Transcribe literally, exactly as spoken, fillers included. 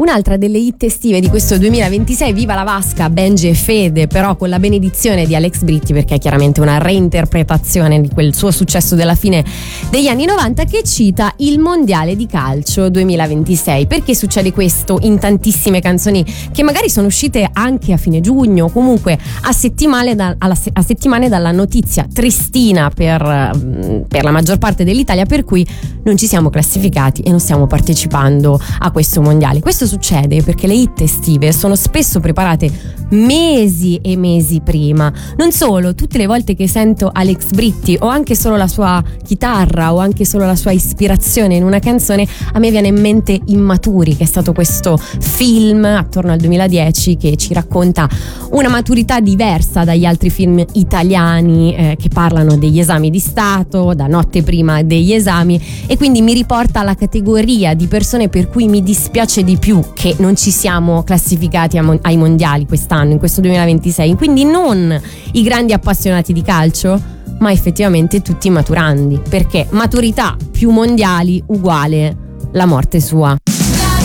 Un'altra delle hit estive di questo duemilaventisei, Viva la Vasca, Benji e Fede, però con la benedizione di Alex Britti, perché è chiaramente una reinterpretazione di quel suo successo della fine degli anni novanta, che cita il mondiale di calcio duemilaventisei. Perché succede questo in tantissime canzoni che magari sono uscite anche a fine giugno, comunque a settimane, da, alla, a settimane dalla notizia tristina per, per la maggior parte dell'Italia, per cui non ci siamo classificati e non stiamo partecipando a questo mondiale. Questo succede perché le hit estive sono spesso preparate mesi e mesi prima. Non solo, tutte le volte che sento Alex Britti o anche solo la sua chitarra o anche solo la sua ispirazione in una canzone, a me viene in mente Immaturi, che è stato questo film attorno al duemiladieci che ci racconta una maturità diversa dagli altri film italiani eh, che parlano degli esami di Stato, da notte prima degli esami, e quindi mi riporta alla categoria di persone per cui mi dispiace di più che non ci siamo classificati ai mondiali quest'anno, in questo duemilaventisei. Quindi non i grandi appassionati di calcio, ma effettivamente tutti i maturandi, perché maturità più mondiali uguale la morte sua.